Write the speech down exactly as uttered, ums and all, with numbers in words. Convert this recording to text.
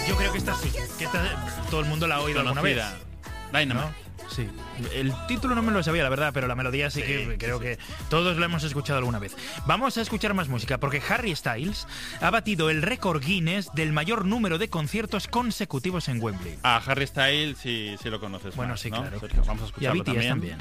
Yo creo que esta sí, que esta todo el mundo la ha oído alguna vez. Dynamite. ¿No? Sí. El título no me lo sabía, la verdad, pero la melodía sí, sí que creo sí. que todos la hemos escuchado alguna vez. Vamos a escuchar más música, porque Harry Styles ha batido el récord Guinness del mayor número de conciertos consecutivos en Wembley. Ah, Harry Styles sí, sí lo conoces Bueno, más, sí, ¿no? claro. Sergio, vamos a escucharlo y a B T S también. también.